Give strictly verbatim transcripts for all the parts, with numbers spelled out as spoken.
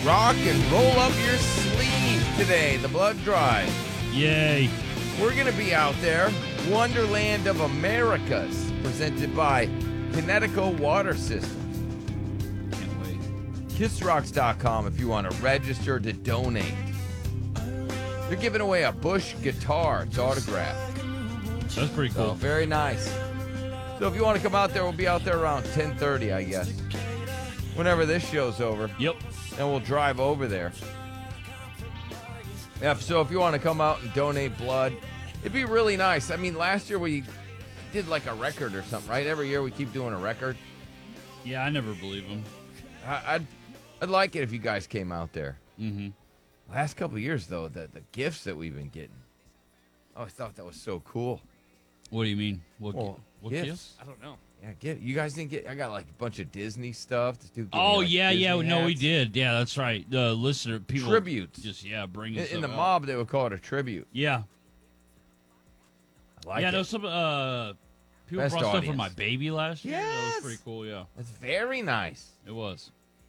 rock and roll up your sleeve today, the blood drive. Yay. We're going to be out there, Wonderland of Americas, presented by Kinetico Water Systems. Can't wait. Kiss rocks dot com if you want to register to donate. They're giving away a Bush guitar. It's autographed. That's pretty So cool. very nice. So if you want to come out there, we'll be out there around ten thirty, I guess. Whenever this show's over. Yep. And we'll drive over there. Yeah, so if you want to come out and donate blood, it'd be really nice. I mean, last year we did like a record or something, right? Every year we keep doing a record. Yeah, I never believe them. I, I'd, I'd like it if you guys came out there. Mm-hmm. Last couple of years, though, the, the gifts that we've been getting. Oh, I thought that was so cool. What do you mean? What, Well, what gifts. gifts? I don't know. Yeah, get you guys didn't get. I got like a bunch of Disney stuff. This dude gave me, Oh, like, yeah, yeah. Disney No, we hats. did. Yeah, that's right. The listener, people. Tributes. Just, yeah, bringing In, stuff in the out. mob, they would call it a tribute. Yeah. I like yeah, it. no, some, uh, people Best brought stuff for audience. my baby last year. That Yes. was pretty cool, yeah. That's very nice. It was.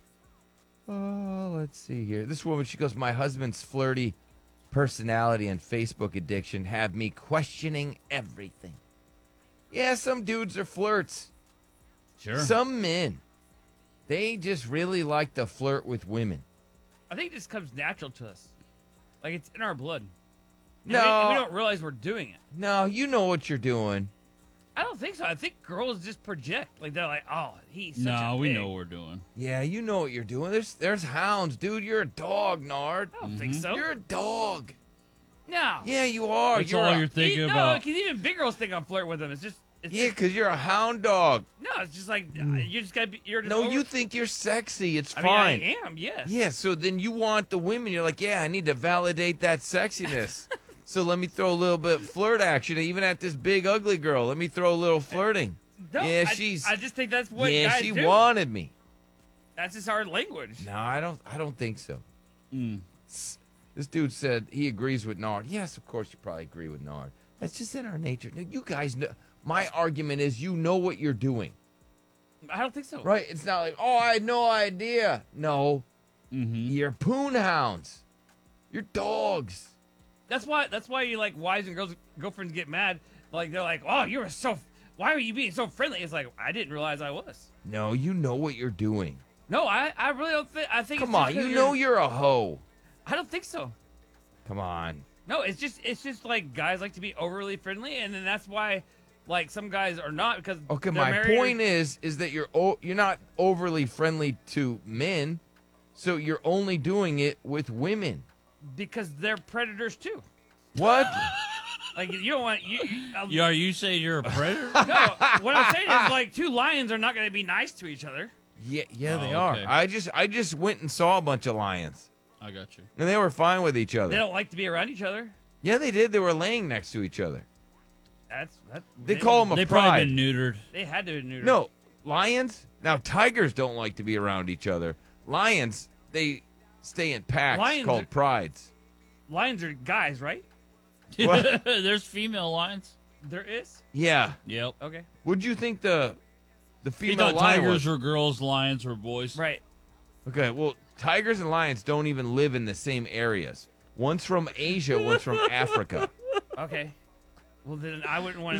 Oh, let's see here. This woman, she goes, my husband's flirty personality and Facebook addiction have me questioning everything. Yeah, some dudes are flirts. Sure. Some men, they just really like to flirt with women. I think it just comes natural to us. Like it's in our blood. And No. we, and we don't realize we're doing it. No, you know what you're doing. I don't think so. I think girls just project. Like they're like, oh, he's such no, a we pig. know what we're doing. Yeah, you know what you're doing. There's there's hounds, dude. You're a dog, Nard. I don't think so. You're a dog. No. Yeah, you are. That's you're all a, you're thinking He- no, about. because even big girls think I'm flirting with them. It's just, it's Yeah, just, because you're a hound dog. no, it's just like uh, you just gotta be. You're just No, over- you think you're sexy. It's I mean, fine. I am. Yes. Yeah, so then you want the women. You're like, yeah, I need to validate that sexiness. So let me throw a little bit of flirt action, even at this big ugly girl. Let me throw a little flirting. No, yeah, I, she's. I just think that's what yeah, guys she do. wanted me. That's just our language. No, I don't. I don't think so. Mm. This dude said he agrees with Nard. Yes, of course you probably agree with Nard. That's just in our nature. No, you guys know. My argument is you know what you're doing, I don't think so. right? It's not like, oh, I had no idea. No, Mm-hmm. you're poon hounds. You're dogs. That's why. That's why you like wives and girls girlfriends get mad. Like they're like, oh, you were so. Why are you being so friendly? It's like I didn't realize I was. No, you know what you're doing. No, I, I really don't think. I think. Come it's just on, 'cause you know you're a hoe. I don't think so. Come on. No, it's just it's just like guys like to be overly friendly, and then that's why, like some guys are not because. Okay, they're my married or- point is, is that you're o- you're not overly friendly to men, so you're only doing it with women. because they're predators too. What? Like you don't want you. you uh, Yeah, are you saying you're a predator? No, what I'm saying is like two lions are not going to be nice to each other. Yeah, yeah, they Oh, are. okay. I just I just went and saw a bunch of lions, I got you. and they were fine with each They other. don't like to be around each other. Yeah, they did. They were laying next to each other. That's that. They call them a They pride. probably been neutered. They had to neuter. No, lions. Now tigers don't like to be around each other. Lions, they stay in packs Lions called are- prides. lions are guys, right? What? There's female lions. There is. Yeah. Yep. Okay. Would you think the the He female thought lion tigers was? were girls, lions were boys. Right. Okay, well, tigers and lions don't even live in the same areas. One's from Asia, one's from Africa. Okay. Well, then I wouldn't want